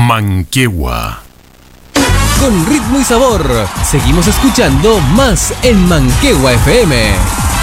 Manquehua. Con ritmo y sabor, seguimos escuchando más en Manquehua FM.